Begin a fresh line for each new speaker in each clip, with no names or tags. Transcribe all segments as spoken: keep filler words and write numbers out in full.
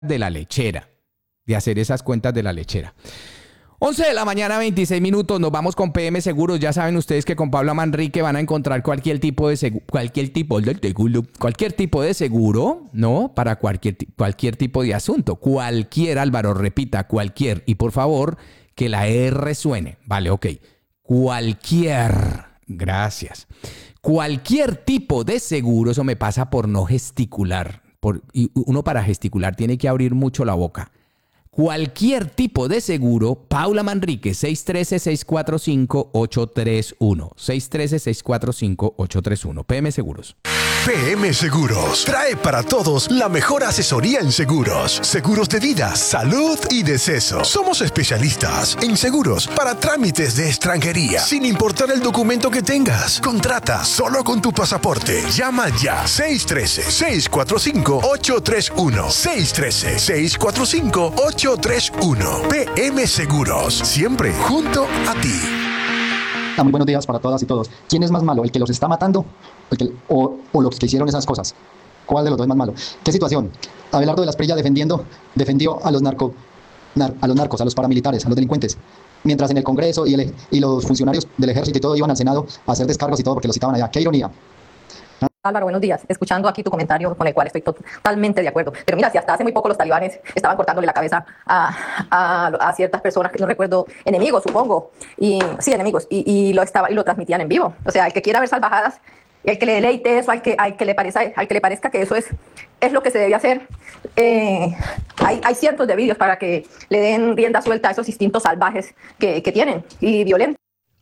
de la lechera, de hacer esas cuentas de la lechera. once de la mañana, veintiséis minutos, nos vamos con P M Seguros. Ya saben ustedes que con Pablo Manrique van a encontrar cualquier tipo de seguro, cualquier tipo de seguro, cualquier tipo de seguro, ¿no? Para cualquier, cualquier tipo de asunto. Cualquier, Álvaro, repita, cualquier. Y por favor, que la R suene. Vale, ok. Cualquier. Gracias. Cualquier tipo de seguro, eso me pasa por no gesticular. Por, y uno para gesticular tiene que abrir mucho la boca. Cualquier tipo de seguro, Paula Manrique, seis uno tres, seis cuatro cinco, ocho tres uno. seis uno tres, seis cuatro cinco, ocho tres uno. P M Seguros.
P M Seguros trae para todos la mejor asesoría en seguros, seguros de vida, salud y deceso. Somos especialistas en seguros para trámites de extranjería, sin importar el documento que tengas. Contrata solo con tu pasaporte. Llama ya seis uno tres, seis cuatro cinco, ocho tres uno. seis uno tres, seis cuatro cinco, ocho tres uno. P M Seguros, siempre junto a ti.
Muy buenos días para todas y todos. ¿Quién es más malo? ¿El que los está matando el que, o, o los que hicieron esas cosas? ¿Cuál de los dos es más malo? ¿Qué situación? Abelardo de la Espriella defendiendo, defendió a los, narco, nar, a los narcos, a los paramilitares, a los delincuentes. Mientras en el Congreso y, el, y los funcionarios del ejército y todo iban al Senado a hacer descargos y todo porque los citaban allá. ¡Qué ironía!
Álvaro, buenos días. Escuchando aquí tu comentario con el cual estoy totalmente de acuerdo. Pero mira, si hasta hace muy poco los talibanes estaban cortándole la cabeza a, a, a ciertas personas que no recuerdo, enemigos, supongo. Y sí, enemigos. Y, y, lo estaba, y lo transmitían en vivo. O sea, el que quiera ver salvajadas, el que le deleite eso, al que, al que, le, parezca, al que le parezca que eso es, es lo que se debe hacer. Eh, hay, hay cientos de vídeos para que le den rienda suelta a esos instintos salvajes que, que tienen y violentos.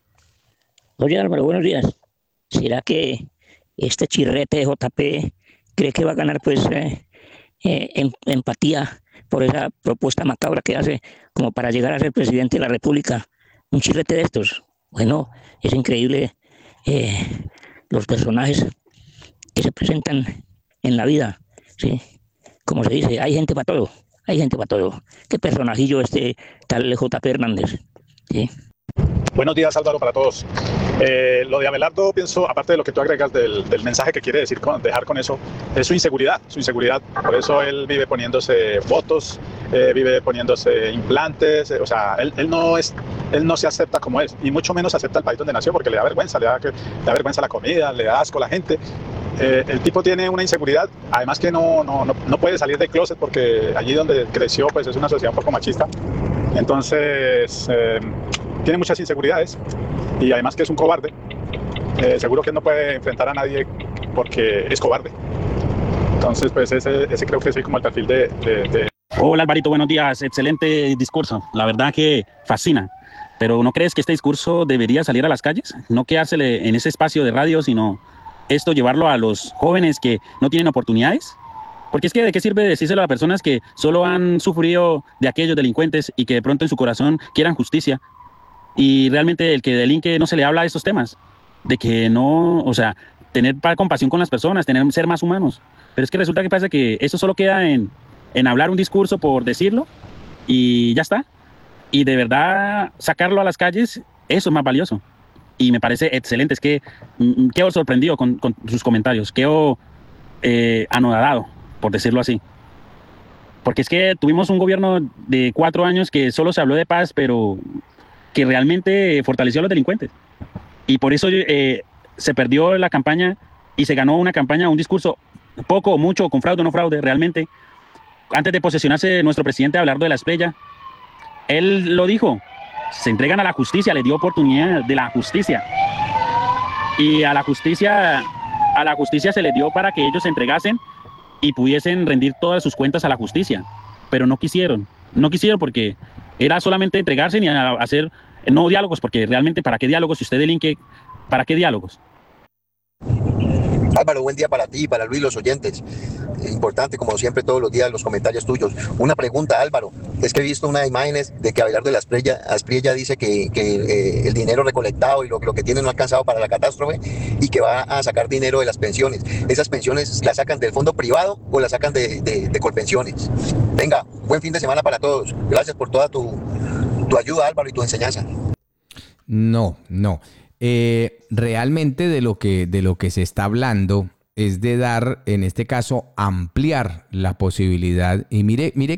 Oye, Álvaro, buenos días. ¿Será que este chirrete de J P cree que va a ganar pues eh, eh, em, empatía por esa propuesta macabra que hace como para llegar a ser presidente de la República? Un chirrete de estos. Bueno, es increíble eh, los personajes que se presentan en la vida, ¿sí? Como se dice, hay gente para todo, hay gente para todo. ¿Qué personajillo este tal J P Hernández? ¿Sí?
Buenos días, Álvaro, para todos. Eh, lo de Abelardo, pienso, aparte de lo que tú agregas del, del mensaje que quiere decir con, dejar con eso, es su inseguridad, su inseguridad. Por eso él vive poniéndose fotos, eh, vive poniéndose implantes, eh, o sea, él, él, no es, él no se acepta como es, y mucho menos acepta el país donde nació, porque le da vergüenza, le da, le da vergüenza la comida, le da asco a la gente. Eh, el tipo tiene una inseguridad, además que no, no, no, no puede salir del closet, porque allí donde creció pues es una sociedad un poco machista. Entonces, eh, tiene muchas inseguridades y además que es un cobarde. Eh, seguro que no puede enfrentar a nadie porque es cobarde. Entonces, pues ese, ese creo que es como el perfil de, de, de...
Hola, Alvarito, buenos días. Excelente discurso. La verdad que fascina. Pero ¿no crees que este discurso debería salir a las calles? No quedársele en ese espacio de radio, sino esto llevarlo a los jóvenes que no tienen oportunidades. Porque es que ¿de qué sirve decírselo a personas que solo han sufrido de aquellos delincuentes y que de pronto en su corazón quieran justicia? Y realmente el que delinque no se le habla de estos temas, de que no, o sea, tener compasión con las personas, tener ser más humanos. Pero es que resulta que pasa que eso solo queda en, en hablar un discurso por decirlo y ya está. Y de verdad sacarlo a las calles, eso es más valioso. Y me parece excelente, es que mm, quedo sorprendido con, con sus comentarios, quedo eh, anodado, por decirlo así. Porque es que tuvimos un gobierno de cuatro años que solo se habló de paz, pero que realmente fortaleció a los delincuentes. Y por eso eh, se perdió la campaña y se ganó una campaña, un discurso poco o mucho, con fraude o no fraude, realmente. Antes de posesionarse nuestro presidente Abelardo de la Espriella, él lo dijo, se entregan a la justicia, le dio oportunidad de la justicia. Y a la justicia, a la justicia se les dio para que ellos se entregasen y pudiesen rendir todas sus cuentas a la justicia. Pero no quisieron, no quisieron porque era solamente entregarse ni a hacer no diálogos, porque realmente ¿para qué diálogos? Si usted delinque, ¿para qué diálogos?
Álvaro, buen día para ti y para Luis, los oyentes. Importante, como siempre, todos los días los comentarios tuyos. Una pregunta, Álvaro. Es que he visto unas imágenes de que Abelardo de la Espriella, Espriella dice que, que eh, el dinero recolectado y lo, lo que tiene no ha alcanzado para la catástrofe y que va a sacar dinero de las pensiones. ¿Esas pensiones las sacan del fondo privado o las sacan de, de, de Colpensiones? Venga, buen fin de semana para todos. Gracias por toda tu, tu ayuda, Álvaro, y tu enseñanza.
No, no. Eh, realmente de lo que, de lo que se está hablando es de dar, en este caso, ampliar la posibilidad. Y mire, mire